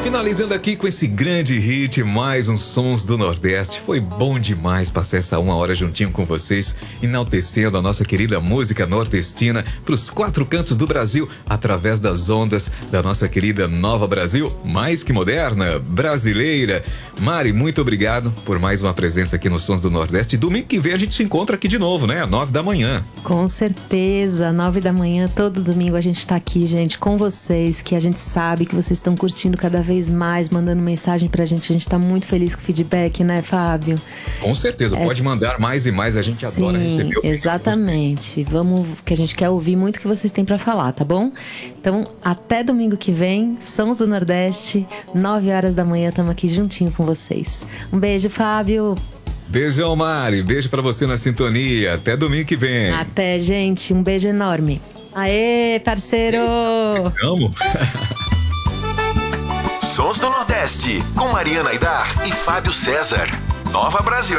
Finalizando aqui com esse grande hit, mais um Sons do Nordeste. Foi bom demais passar essa 1 hora juntinho com vocês, enaltecendo a nossa querida música nordestina para os 4 cantos do Brasil, através das ondas da nossa querida Nova Brasil, mais que moderna, brasileira. Mari, muito obrigado por mais uma presença aqui no Sons do Nordeste. Domingo que vem a gente se encontra aqui de novo, né? 9 da manhã. Com certeza, 9 da manhã, todo domingo a gente tá aqui, gente, com vocês, que a gente sabe que vocês estão curtindo cada vez mais, mandando mensagem pra gente. A gente tá muito feliz com o feedback, né, Fábio? Com certeza, pode mandar mais e mais, a gente adora receber o exatamente. Vamos, que a gente quer ouvir muito o que vocês têm pra falar, tá bom? Então, até domingo que vem, Sons do Nordeste, 9 horas da manhã, estamos aqui juntinho com vocês. Um beijo, Fábio. Beijão, Mari. Beijo pra você na sintonia. Até domingo que vem. Até, gente. Um beijo enorme. Aê, parceiro! Amo. Sons do Nordeste, com Mariana Aidar e Fábio César. Nova Brasil